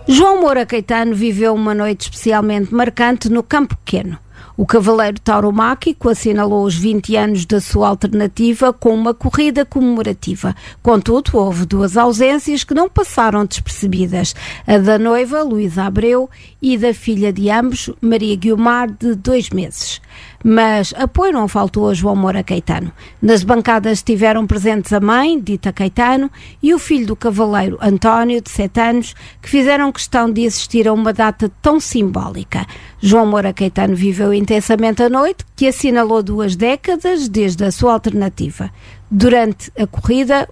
João Moura Caetano viveu uma noite especialmente marcante no Campo Pequeno. O cavaleiro tauromáquico assinalou os 20 anos da sua alternativa com uma corrida comemorativa. Contudo, houve duas ausências que não passaram despercebidas. A da noiva, Luísa Abreu, e da filha de ambos, Maria Guiomar, de 2 meses. Mas apoio não faltou a João Moura Caetano. Nas bancadas estiveram presentes a mãe, Dita Caetano, e o filho do cavaleiro, António, de 7 anos, que fizeram questão de assistir a uma data tão simbólica. João Moura Caetano viveu intensamente a noite, que assinalou 2 décadas desde a sua alternativa. Durante a corrida,